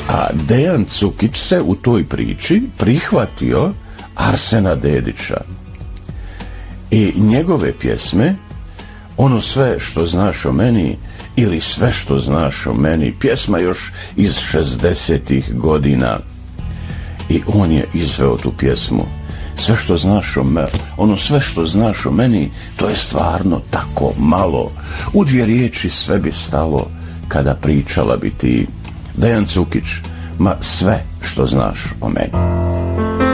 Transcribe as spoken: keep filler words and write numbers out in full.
A Dejan Cukić se u toj priči prihvatio Arsena Dedića i njegove pjesme, ono sve što znaš o meni ili sve što znaš o meni, pjesma još iz šezdesetih godina, i on je izveo tu pjesmu. Sve što znaš o meni, ono sve što znaš o meni, to je stvarno tako malo. U dvije riječi sve bi stalo kada pričala bi ti. Dejan Cukić, ma sve što znaš o meni.